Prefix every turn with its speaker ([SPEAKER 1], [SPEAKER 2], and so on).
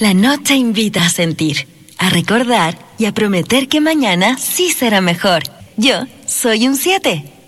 [SPEAKER 1] La noche invita a sentir, a recordar y a prometer que mañana sí será mejor. Yo soy un 7.